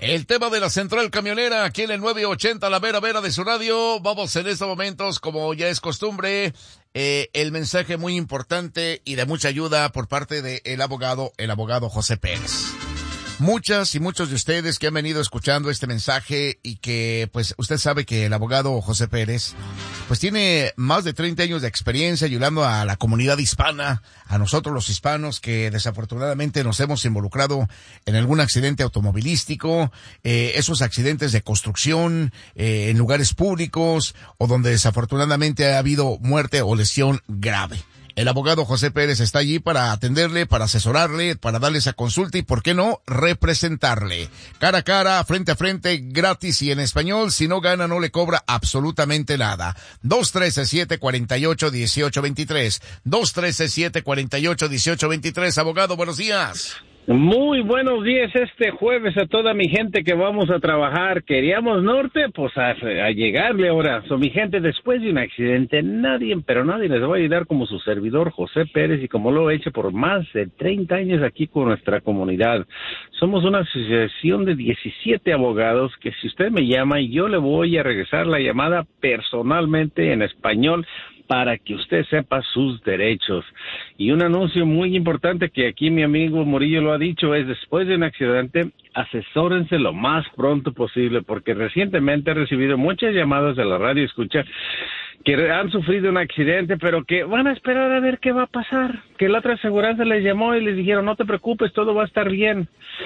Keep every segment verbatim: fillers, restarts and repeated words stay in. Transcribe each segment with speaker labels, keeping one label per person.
Speaker 1: El tema de la central camionera aquí en el nueve ochenta, la vera vera de su radio. Vamos en estos momentos, como ya es costumbre, eh, el mensaje muy importante y de mucha ayuda por parte del abogado, el abogado José Pérez. Muchas y muchos de ustedes que han venido escuchando este mensaje y que, pues, usted sabe que el abogado José Pérez, pues, tiene más de treinta años de experiencia ayudando a la comunidad hispana, a nosotros los hispanos que desafortunadamente nos hemos involucrado en algún accidente automovilístico, eh, esos accidentes de construcción, eh, en lugares públicos o donde desafortunadamente ha habido muerte o lesión grave. El abogado José Pérez está allí para atenderle, para asesorarle, para darle esa consulta y, ¿por qué no?, representarle. Cara a cara, frente a frente, gratis y en español. Si no gana, no le cobra absolutamente nada. dos uno tres, siete cuatro ocho, uno ocho dos tres. dos uno tres, siete cuatro ocho, uno ocho dos tres. Abogado, buenos días.
Speaker 2: Muy buenos días este jueves a toda mi gente que vamos a trabajar. Queríamos norte, pues a, a llegarle ahora. So, mi gente, después de un accidente, nadie, pero nadie les va a ayudar como su servidor José Pérez y como lo he hecho por más de treinta años aquí con nuestra comunidad. Somos una asociación de diecisiete abogados que si usted me llama, yo le voy a regresar la llamada personalmente en español para que usted sepa sus derechos. Y un anuncio muy importante que aquí mi amigo Murillo lo ha dicho es, después de un accidente, asesórense lo más pronto posible, porque recientemente he recibido muchas llamadas de la radio escucha que han sufrido un accidente, pero que van a esperar a ver qué va a pasar, que la otra aseguranza les llamó y les dijeron, no te preocupes, todo va a estar bien.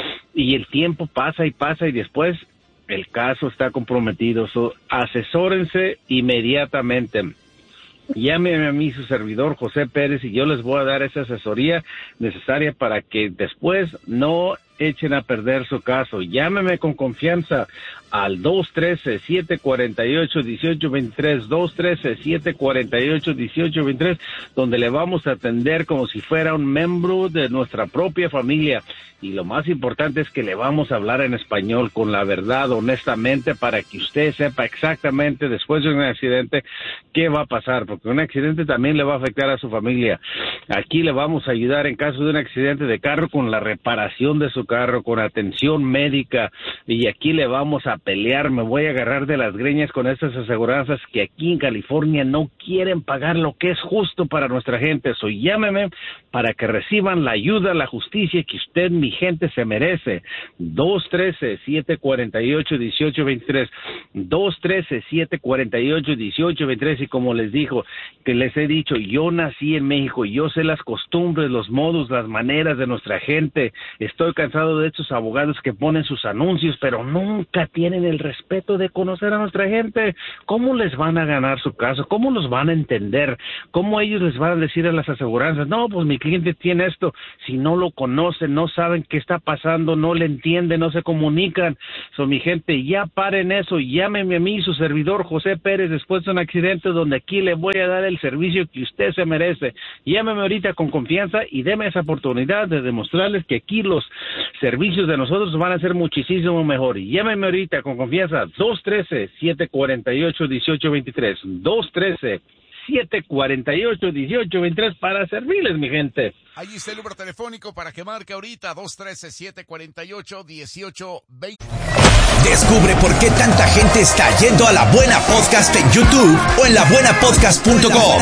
Speaker 2: Y el tiempo pasa y pasa y después el caso está comprometido. So, asesórense inmediatamente. Llámeme a mí, su servidor José Pérez, y yo les voy a dar esa asesoría necesaria para que después no echen a perder su caso. Llámeme con confianza al dos uno tres, siete cuatro ocho, uno ocho dos tres, dos uno tres, siete cuatro ocho, uno ocho dos tres, donde le vamos a atender como si fuera un miembro de nuestra propia familia. Y lo más importante es que le vamos a hablar en español con la verdad, honestamente, para que usted sepa exactamente después de un accidente qué va a pasar, porque un accidente también le va a afectar a su familia. Aquí le vamos a ayudar en caso de un accidente de carro con la reparación de su carro, con atención médica, y aquí le vamos a pelear. Me voy a agarrar de las greñas con estas aseguranzas que aquí en California no quieren pagar lo que es justo para nuestra gente. So, llámeme para que reciban la ayuda, la justicia que usted, mi gente, se merece. dos uno tres, siete cuatro ocho, uno ocho dos tres, dos uno tres, siete cuatro ocho, uno ocho dos tres. Y como les dijo, que les he dicho, yo nací en México, yo sé las costumbres, los modos, las maneras de nuestra gente. Estoy cansado de estos abogados que ponen sus anuncios, pero nunca tienen el respeto de conocer a nuestra gente. ¿Cómo les van a ganar su caso? ¿Cómo los van a entender? ¿Cómo ellos les van a decir a las aseguranzas, no, pues mi cliente tiene esto? Si no lo conocen, no saben qué está pasando, no le entienden, no se comunican. So, mi gente, ya paren eso, llámeme a mí, su servidor José Pérez, después de un accidente, donde aquí le voy a dar el servicio que usted se merece. Llámeme ahorita con confianza y deme esa oportunidad de demostrarles que aquí los servicios de nosotros van a ser muchísimo mejor. Llámeme ahorita con confianza, dos uno tres, siete cuatro ocho, uno ocho dos tres, dos uno tres, siete cuatro ocho, uno ocho dos tres, para servirles, mi gente.
Speaker 1: Allí está el número telefónico para que marque ahorita, dos uno tres, siete cuatro ocho, uno ocho dos tres.
Speaker 3: Descubre por qué tanta gente está yendo a La Buena Podcast en YouTube o en la buena podcast punto com.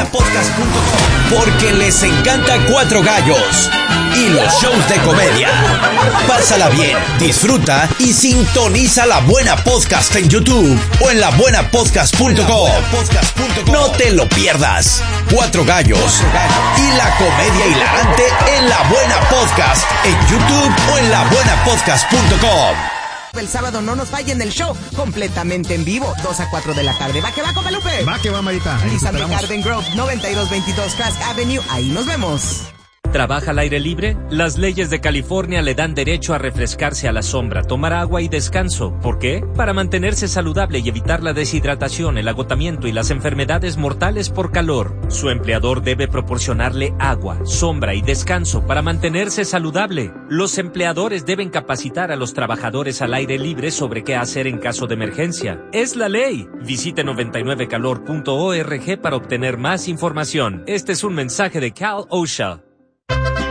Speaker 3: Porque les encanta Cuatro Gallos y los shows de comedia. Pásala bien, disfruta y sintoniza La Buena Podcast en YouTube o en la buena podcast punto com. No te lo pierdas. Cuatro Gallos y la comedia hilarante en La Buena Podcast en YouTube o en la buena podcast punto com.
Speaker 4: El sábado no nos fallen el show completamente en vivo, dos a cuatro de la tarde. ¿Va que va, Copa Lupe?
Speaker 5: Va que va, Marita.
Speaker 4: Lisandro Garden Grove, noventa y dos veintidós Crask Avenue. Ahí nos vemos.
Speaker 6: ¿Trabaja al aire libre? Las leyes de California le dan derecho a refrescarse a la sombra, tomar agua y descanso. ¿Por qué? Para mantenerse saludable y evitar la deshidratación, el agotamiento y las enfermedades mortales por calor. Su empleador debe proporcionarle agua, sombra y descanso para mantenerse saludable. Los empleadores deben capacitar a los trabajadores al aire libre sobre qué hacer en caso de emergencia. ¡Es la ley! Visite noventa y nueve calor punto org para obtener más información. Este es un mensaje de Cal OSHA.